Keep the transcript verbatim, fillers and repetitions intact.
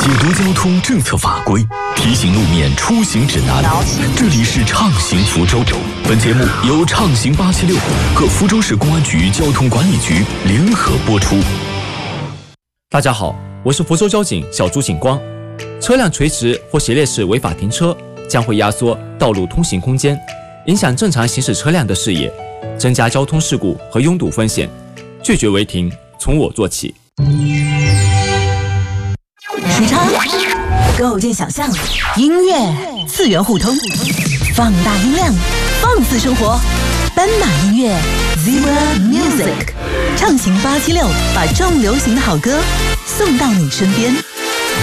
解读交通政策法规，提醒路面出行指南。这里是畅行福州，本节目由畅行八七六和福州市公安局交通管理局联合播出。 大家好，我是福州交警小朱警光。车辆垂直或斜列式违法停车将会压缩道路通行空间，影响正常行驶车辆的视野，增加交通事故和拥堵风险。拒绝违停，从我做起。 时差构建想象，音乐次元互通，放大音量，放肆生活。斑马音乐 Zebra Music， 畅行八七六，把重流行的好歌送到你身边。